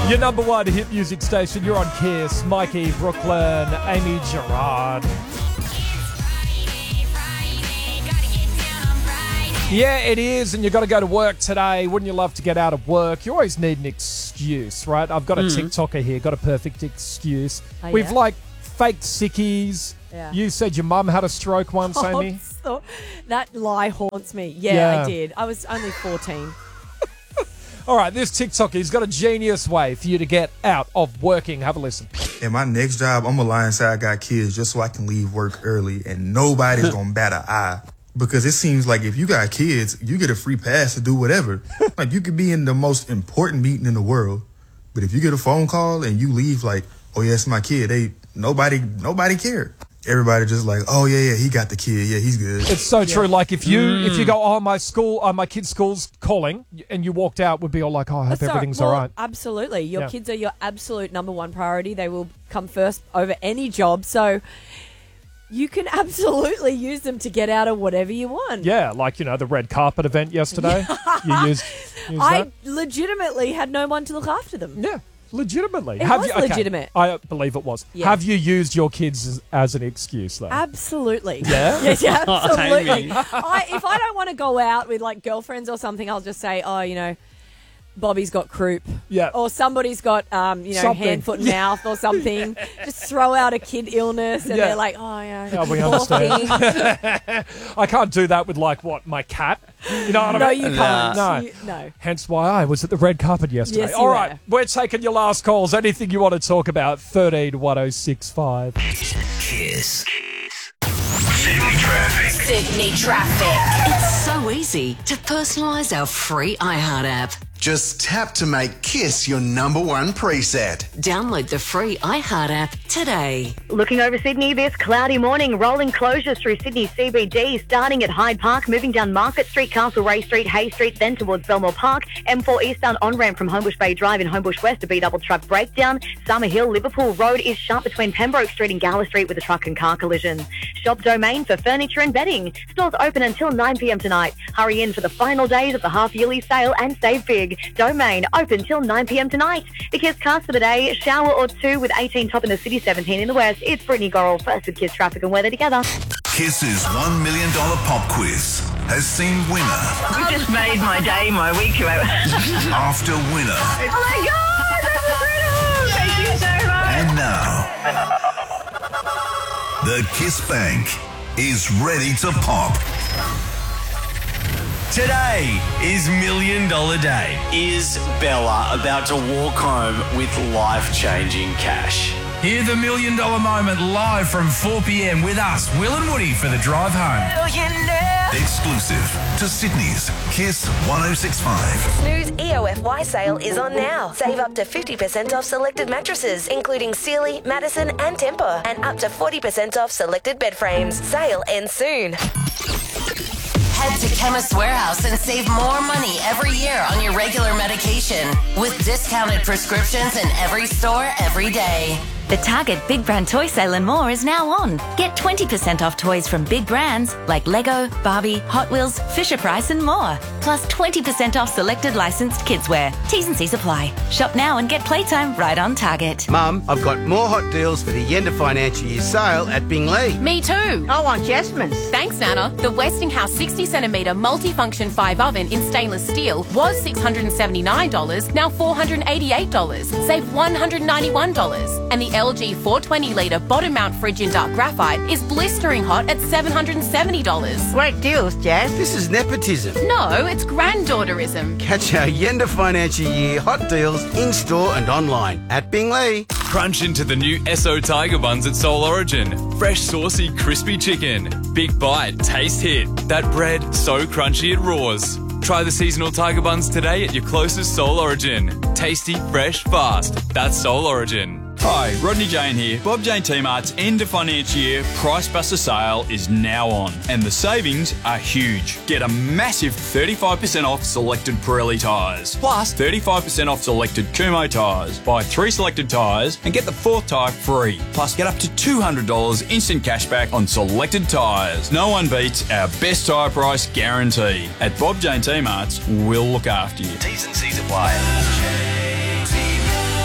Your number one hit music station. You're on Kiss. Mikey, Brooklyn, Amy Gerard. Yeah, it is, and you've got to go to work today. Wouldn't you love to get out of work? You always need an excuse, right? I've got a TikToker here, got a perfect excuse. Oh, We've, yeah? faked sickies. Yeah. You said your mum had a stroke once, Amy. That lie haunts me. Yeah, Yeah. I did. I was only 14. All right, this TikToker, he's got a genius way for you to get out of working. Have a listen. In my next job, I'm gonna lie and say I got kids just so I can leave work early and nobody's gonna bat an eye. Because it seems like if you got kids, you get a free pass to do whatever. Like you could be in the most important meeting in the world, but if you get a phone call and you leave like, oh yeah, it's my kid, nobody cared. Everybody just like, oh yeah, he got the kid, yeah, he's good. It's so true. Like if you go, oh my kid's school's calling, and you walked out, would be all like, oh, I hope everything's all right. Absolutely. Your kids are your absolute number one priority. They will come first over any job. So you can absolutely use them to get out of whatever you want. Yeah, like, the red carpet event yesterday. You used I that? legitimately had no one to look after them. Yeah, legitimately. It was legitimate. I believe it was. Yeah. Have you used your kids as an excuse, though? Absolutely. Yeah? Yes, absolutely. Amy. If I don't want to go out with girlfriends or something, I'll just say, Bobby's got croup. Yeah. Or somebody's got, Something. hand, foot, and mouth or something. Just throw out a kid illness and Yeah. they're like, oh, yeah. Yeah, we poor understand. thing. I can't do that with, my cat. You know what I No, mean? you can't. No. No. Hence why I was at the red carpet yesterday. Yes, you All right, were. we're taking your last calls. Anything you want to talk about, 131065. Kiss. Sydney Traffic. Sydney Traffic. It's so easy to personalise our free iHeart app. Just tap to make Kiss your number one preset. Download the free iHeart app today. Looking over Sydney this cloudy morning, rolling closures through Sydney CBD, starting at Hyde Park, moving down Market Street, Castlereagh Street, Hay Street, then towards Belmore Park, M4 eastbound on-ramp from Homebush Bay Drive in Homebush West, a B-double truck breakdown. Summer Hill, Liverpool Road is shut between Pembroke Street and Gower Street with a truck and car collision. Shop Domain for furniture and bedding. Stores open until 9 p.m. tonight. Hurry in for the final days of the half-yearly sale and save big. Domain open till 9 p.m. tonight. The Kiss cast for the day, shower or two with 18 top in the city, 17 in the west. It's Brittany Gorrell, first with Kiss Traffic and weather together. Kiss's $1 million pop quiz has seen winner You just made my day, my week. after winner. Oh my God, that's incredible! Thank you so much. And now, the Kiss Bank is ready to pop. Today is $1 Million Day. Is Bella about to walk home with life-changing cash? Hear the $1 Million moment live from 4 p.m. with us, Will and Woody, for the drive home. Exclusive to Sydney's Kiss 1065. Snooze EOFY sale is on now. Save up to 50% off selected mattresses, including Sealy, Madison and Tempur, and up to 40% off selected bed frames. Sale ends soon. Head to Chemist Warehouse and save more money every year on your regular medication with discounted prescriptions in every store every day. The Target Big Brand Toy Sale and more is now on. Get 20% off toys from big brands like Lego, Barbie, Hot Wheels, Fisher-Price and more. Plus 20% off selected licensed kidswear. T's and C's apply. Shop now and get playtime right on Target. Mum, I've got more hot deals for the end of financial year sale at Bingley. Me too. I want Jasmine's. Thanks, Nana. The Westinghouse 60cm multifunction 5 oven in stainless steel was $679, now $488. Save $191. And the LG 420-litre bottom mount fridge in dark graphite is blistering hot at $770. Great deals, Jazz. This is nepotism. No, it's granddaughterism. Catch our end of financial year hot deals in-store and online at Bingley. Crunch into the new Esso Tiger Buns at Soul Origin. Fresh, saucy, crispy chicken. Big bite, taste hit. That bread, so crunchy it roars. Try the seasonal Tiger Buns today at your closest Soul Origin. Tasty, fresh, fast. That's Soul Origin. Hi, Rodney Jane here. Bob Jane T-Mart's end of financial year Price Buster sale is now on, and the savings are huge. Get a massive 35% off selected Pirelli tyres, plus 35% off selected Kumho tyres. Buy 3 selected tyres and get the 4th tyre free, plus get up to $200 instant cashback on selected tyres. No one beats our best tyre price guarantee. At Bob Jane T-Mart's, we'll look after you. T's and C's apply.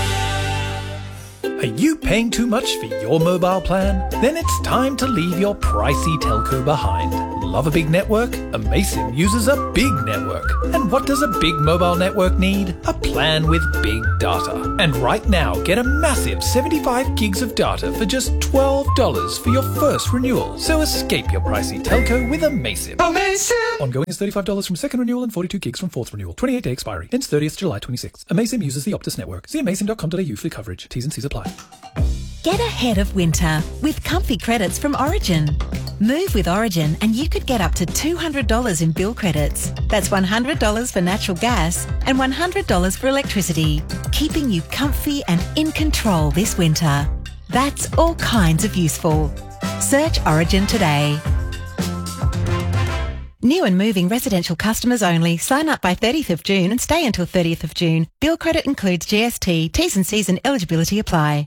Are you paying too much for your mobile plan? Then it's time to leave your pricey telco behind. Love a big network? Amaysim uses a big network. And what does a big mobile network need? A plan with big data. And right now, get a massive 75 gigs of data for just $12 for your first renewal. So escape your pricey telco with Amaysim. Amaysim! Ongoing is $35 from second renewal and 42 gigs from fourth renewal. 28-day expiry. Ends 30th July 26. Amaysim uses the Optus network. See amaysim.com.au for coverage. T's and C's apply. Get ahead of winter with comfy credits from Origin. Move with Origin and you could get up to $200 in bill credits. That's $100 for natural gas and $100 for electricity, keeping you comfy and in control this winter. That's all kinds of useful. Search Origin today. New and moving residential customers only. Sign up by 30th of June and stay until 30th of June. Bill credit includes GST. T's and C's and eligibility apply.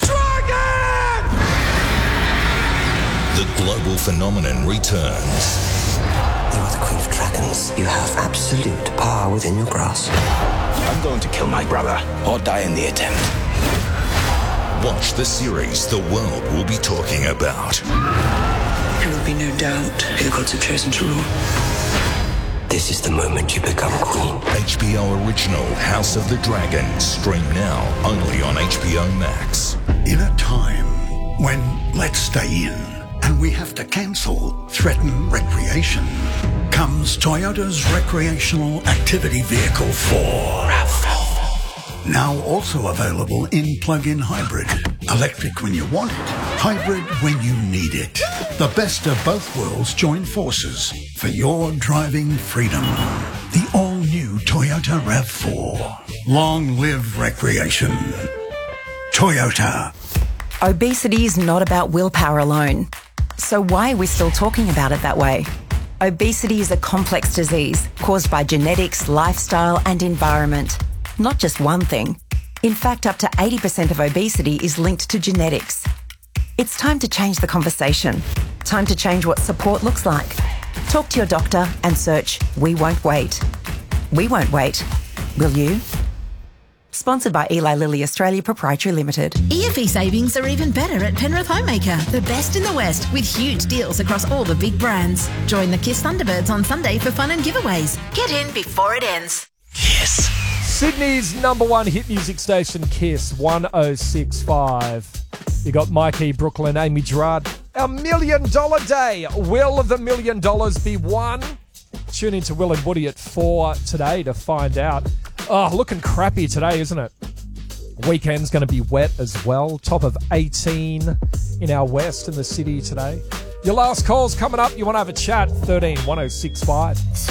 The global phenomenon returns. You are the Queen of Dragons. You have absolute power within your grasp. I'm going to kill my brother or die in the attempt. Watch the series the world will be talking about. There will be no doubt who the gods have chosen to rule. This is the moment you become queen. HBO original House of the Dragon. Stream now only on HBO Max. In a time when let's stay in and we have to cancel threaten recreation, comes Toyota's recreational activity vehicle 4. Now also available in plug-in hybrid. Electric when you want it, hybrid when you need it. The best of both worlds join forces for your driving freedom. The all-new Toyota RAV4. Long live recreation. Toyota. Obesity is not about willpower alone. So why are we still talking about it that way? Obesity is a complex disease caused by genetics, lifestyle, and environment. Not just one thing. In fact, up to 80% of obesity is linked to genetics. It's time to change the conversation. Time to change what support looks like. Talk to your doctor and search We Won't Wait. We won't wait. Will you? Sponsored by Eli Lilly Australia Proprietary Limited. EFE savings are even better at Penrith Homemaker, the best in the West, with huge deals across all the big brands. Join the Kiss Thunderbirds on Sunday for fun and giveaways. Get in before it ends. Kiss. Sydney's number one hit music station, Kiss 106.5. You got Mikey, Brooklyn, Amy Gerard. Our $1 million day. Will the $1 million be won? Tune into Will and Woody at 4 today to find out. Oh, looking crappy today, isn't it? Weekend's going to be wet as well. Top of 18 in our west in the city today. Your last call's coming up. You want to have a chat? 13 106.5.